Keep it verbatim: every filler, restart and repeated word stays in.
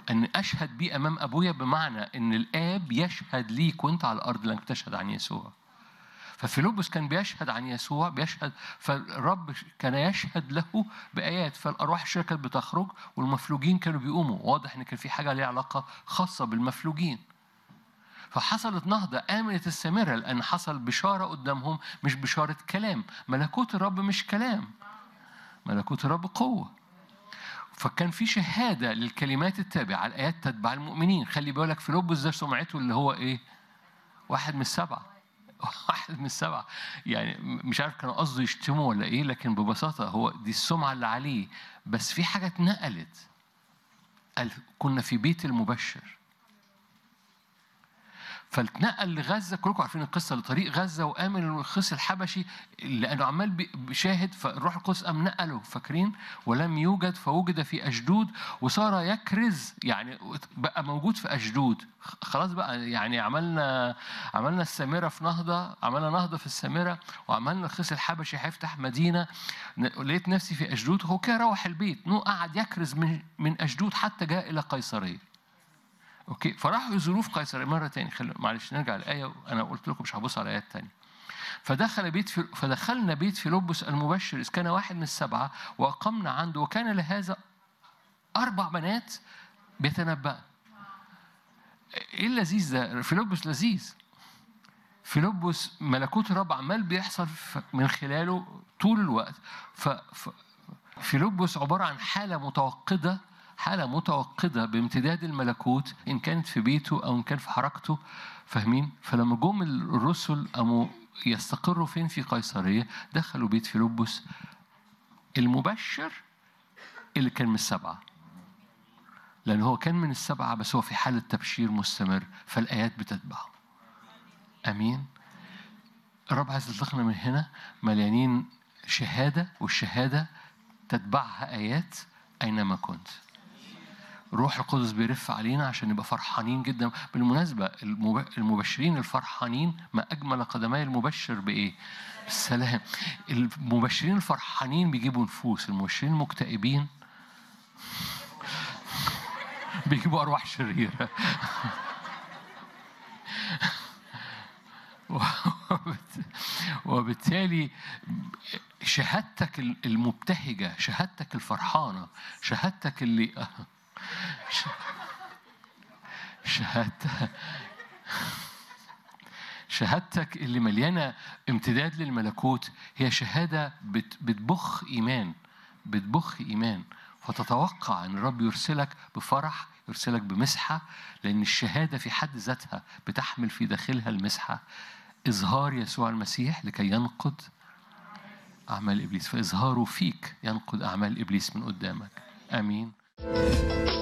أن أشهد بيه أمام أبويا، بمعنى أن الآب يشهد ليك وأنت على الأرض لأنك تشهد عن يسوع. ففيلبس كان بيشهد عن يسوع، بيشهد، فالرب كان يشهد له بآيات، فالأرواح الشريرة كانت بتخرج والمفلوجين كانوا بيقوموا. واضح إن كان في حاجة ليها علاقة خاصة بالمفلوجين. فحصلت نهضة، آمنت السامرة لأن حصل بشارة قدامهم، مش بشارة كلام. ملكوت الرب مش كلام، ملكوت الرب قوة. فكان في شهادة للكلمات التابعة، الآيات تتبع المؤمنين. خلي بالك فيلبس ده سمعته اللي هو إيه؟ واحد من السبعة. واحد من السبعة. يعني مش عارف كانوا قصده يشتموا ولا إيه، لكن ببساطة هو دي السمعة اللي عليه. بس في حاجة اتنقلت، قال كنا في بيت المبشر، فاتنقل لغزة. كلكم عارفين القصة، لطريق غزة، وآمن الخص الحبشي لأنه عمال بيشاهد، فالروح القدس أم نقله، فاكرين؟ ولم يوجد فوجد في أشدود، وصار يكرز، يعني بقى موجود في أشدود. خلاص بقى، يعني عملنا عملنا السامرة في نهضة، عملنا نهضة في السامرة، وعملنا الخص الحبشي هيفتح مدينة. لقيت نفسي في أشدود. هو كده روح البيت، نو قعد يكرز من من أشدود حتى جاء إلى قيصرية. اوكي، فراحوا يزوروا في قيصرية مرة تاني. خلي معلش نرجع الآية، أنا قلت لكم مش هبص على آيات تانية. فدخل بيت في فدخلنا بيت فيلبس المبشر، إذ كان واحد من السبعة، وأقمنا عنده، وكان لهذا أربع بنات بيتنبأ. إيه اللذيذ ده؟ فيلبس لذيذ. فيلبس ملكوت الرب عمال بيحصل من خلاله طول الوقت. ففيلبس عبارة عن حالة متوقدة، حالة متوقدة بامتداد الملكوت، إن كانت في بيته أو إن كان في حركته. فاهمين؟ فلما جم الرسل قاموا يستقروا فين؟ في قيصرية. دخلوا بيت فيلبس المبشر اللي كان من السبعة، لأن هو كان من السبعة بس هو في حالة تبشير مستمر، فالآيات بتتبعه. أمين. الرب عايز يطلقنا من هنا مليانين شهادة، والشهادة تتبعها آيات أينما كنت. روح القدس بيرف علينا عشان نبقى فرحانين جدا. بالمناسبة المبشرين الفرحانين، ما أجمل قدمي المبشر بإيه؟ بالسلام. المبشرين الفرحانين بيجيبوا نفوس، المبشرين المكتئبين بيجيبوا أرواح شريرة. وبالتالي شهادتك المبتهجة، شهادتك الفرحانة، شهادتك اللي شهادتك شهادتك اللي مليانة امتداد للملكوت، هي شهادة بتبخ إيمان، بتبخ إيمان. فتتوقع أن الرب يرسلك بفرح، يرسلك بمسحة، لأن الشهادة في حد ذاتها بتحمل في داخلها المسحة، إظهار يسوع المسيح لكي ينقض أعمال إبليس. فإظهاره فيك ينقض أعمال إبليس من قدامك. آمين.